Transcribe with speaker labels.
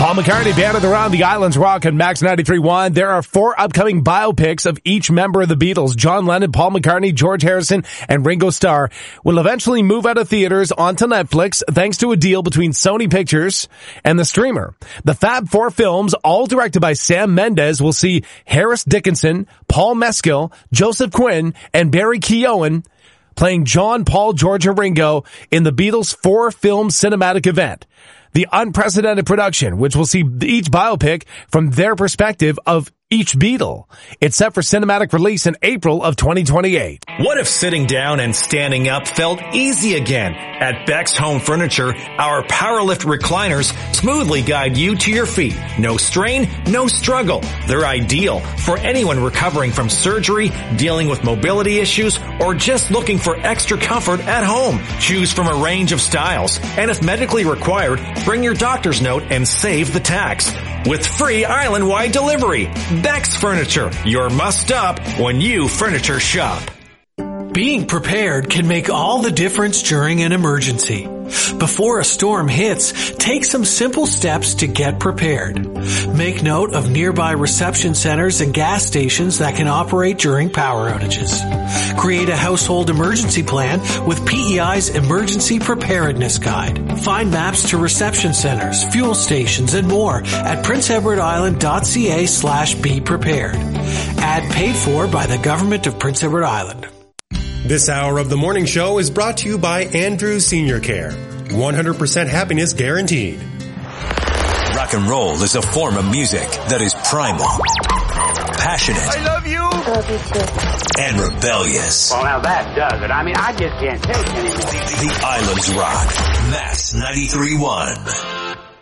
Speaker 1: Paul McCartney banded around the island's rock on Max 93.1. There are 4 upcoming biopics of each member of the Beatles. John Lennon, Paul McCartney, George Harrison, and Ringo Starr will eventually move out of theaters onto Netflix thanks to a deal between Sony Pictures and the streamer. The Fab 4 films, all directed by Sam Mendes, will see Harris Dickinson, Paul Mescal, Joseph Quinn, and Barry Keoghan playing John, Paul, George, and Ringo in the Beatles' 4-film cinematic event. The unprecedented production, which will see each biopic from their perspective of each Beatle. It's set for cinematic release in April of 2028.
Speaker 2: What if sitting down and standing up felt easy again? At Beck's Home Furniture, our PowerLift recliners smoothly guide you to your feet. No strain, no struggle. They're ideal for anyone recovering from surgery, dealing with mobility issues, or just looking for extra comfort at home. Choose from a range of styles, and if medically required, bring your doctor's note and save the tax. With free island-wide delivery. Beck's Furniture, your must-stop when you furniture shop.
Speaker 3: Being prepared can make all the difference during an emergency. Before a storm hits, take some simple steps to get prepared. Make note of nearby reception centers and gas stations that can operate during power outages. Create a household emergency plan with PEI's Emergency Preparedness Guide. Find maps to reception centers, fuel stations, and more at princeedwardisland.ca/be prepared. Ad paid for by the Government of Prince Edward Island.
Speaker 4: This hour of the morning show is brought to you by Andrew Senior Care. 100% happiness guaranteed.
Speaker 5: Rock and roll is a form of music that is primal, passionate.
Speaker 6: I love you.
Speaker 7: Love you too.
Speaker 5: And rebellious.
Speaker 6: Well, now that does it. I mean, I just can't take it anymore.
Speaker 5: The Islands Rock. Max 93.1.